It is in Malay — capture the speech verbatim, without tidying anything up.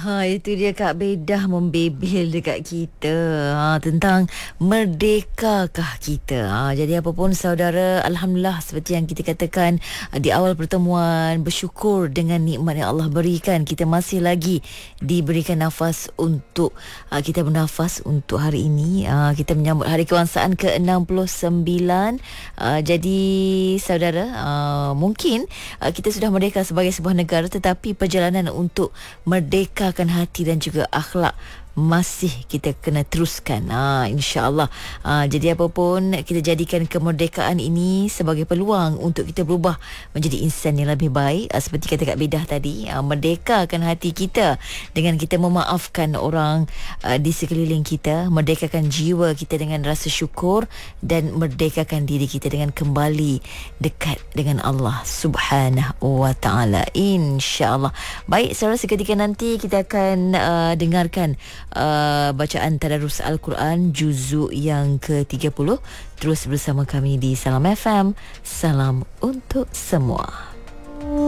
Ha, itu dia Kak Bedah membebel dekat kita ha, tentang merdekakah kita. Ha, jadi apapun saudara, Alhamdulillah seperti yang kita katakan di awal pertemuan, bersyukur dengan nikmat yang Allah berikan. Kita masih lagi diberikan nafas untuk uh, kita bernafas untuk hari ini. Uh, kita menyambut Hari Kebangsaan ke enam puluh sembilan. Uh, jadi saudara, uh, mungkin uh, kita sudah merdeka sebagai sebuah negara, tetapi perjalanan untuk merdeka akan hati dan juga akhlak masih kita kena teruskan, ha, insya-Allah. Ha, jadi apapun, kita jadikan kemerdekaan ini sebagai peluang untuk kita berubah menjadi insan yang lebih baik. Ha, seperti kata Kak Bedah tadi, ha, merdekakan hati kita dengan kita memaafkan orang ha, di sekeliling kita, merdekakan jiwa kita dengan rasa syukur, dan merdekakan diri kita dengan kembali dekat dengan Allah Subhanahu wa taala, insya-Allah. Baik, saudara, seketika nanti kita akan uh, dengarkan Uh, bacaan Tadarus Al-Quran juzuk yang ke tiga puluh. Terus bersama kami di Salam F M. Salam untuk semua.